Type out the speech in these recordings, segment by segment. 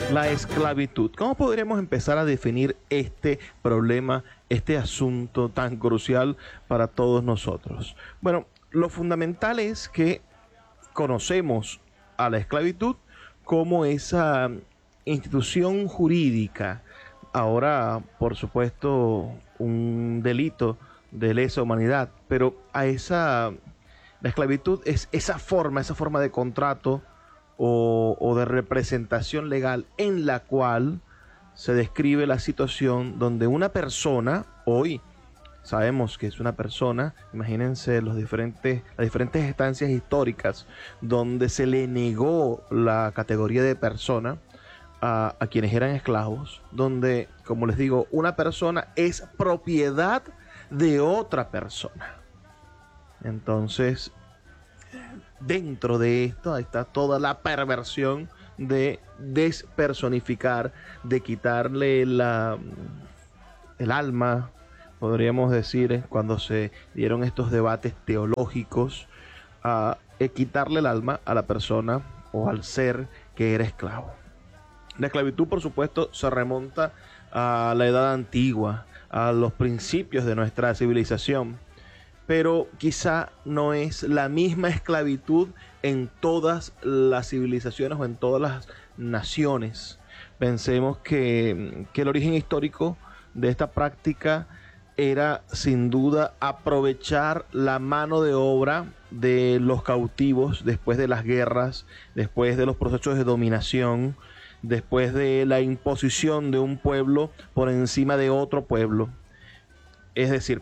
La esclavitud. ¿Cómo podríamos empezar a definir este problema, este asunto tan crucial para todos nosotros? Bueno, lo fundamental es que conocemos a la esclavitud como esa institución jurídica, ahora por supuesto un delito de lesa humanidad, pero la esclavitud es esa forma de contrato o de representación legal en la cual se describe la situación donde una persona, hoy sabemos que es una persona, imagínense las diferentes estancias históricas donde se le negó la categoría de persona a quienes eran esclavos, donde, como les digo, una persona es propiedad de otra persona. Entonces, dentro de esto está toda la perversión de despersonificar, de quitarle el alma, podríamos decir, cuando se dieron estos debates teológicos, a quitarle el alma a la persona o al ser que era esclavo. La esclavitud, por supuesto, se remonta a la edad antigua, a los principios de nuestra civilización, pero quizá no es la misma esclavitud en todas las civilizaciones o en todas las naciones. Pensemos que el origen histórico de esta práctica era sin duda aprovechar la mano de obra de los cautivos después de las guerras, después de los procesos de dominación, después de la imposición de un pueblo por encima de otro pueblo. Es decir,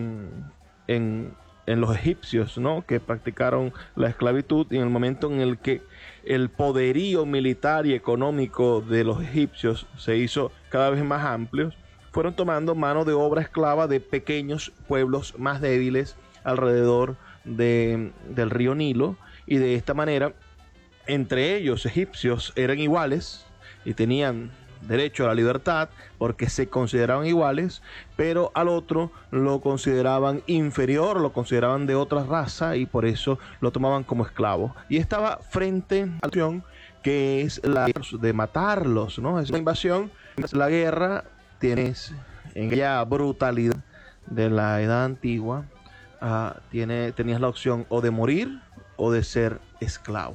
en los egipcios, ¿no?, que practicaron la esclavitud, y en el momento en el que el poderío militar y económico de los egipcios se hizo cada vez más amplio, fueron tomando mano de obra esclava de pequeños pueblos más débiles alrededor del río Nilo, y de esta manera, entre ellos egipcios eran iguales y tenían derecho a la libertad porque se consideraban iguales, pero al otro lo consideraban inferior, lo consideraban de otra raza y por eso lo tomaban como esclavo. Y estaba frente a la acción que es la de matarlos, ¿no? Es una invasión, la guerra, tienes en aquella brutalidad de la edad antigua, tenías la opción o de morir o de ser esclavo.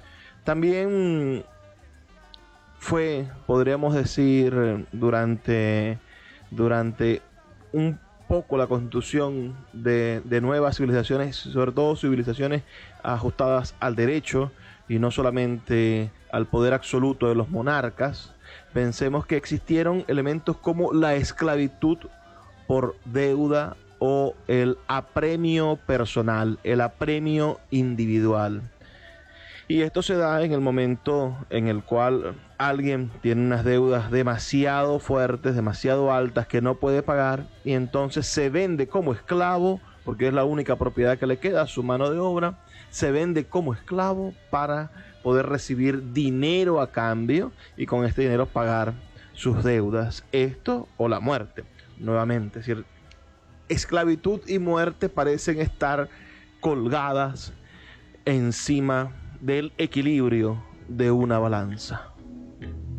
También fue, podríamos decir, durante un poco la constitución de nuevas civilizaciones, sobre todo civilizaciones ajustadas al derecho y no solamente al poder absoluto de los monarcas. Pensemos que existieron elementos como la esclavitud por deuda o el apremio personal, el apremio individual. Y esto se da en el momento en el cual alguien tiene unas deudas demasiado fuertes, demasiado altas, que no puede pagar, y entonces se vende como esclavo, porque es la única propiedad que le queda, su mano de obra, se vende como esclavo para poder recibir dinero a cambio y con este dinero pagar sus deudas. Esto o la muerte, nuevamente. Es decir, esclavitud y muerte parecen estar colgadas encima del equilibrio de una balanza.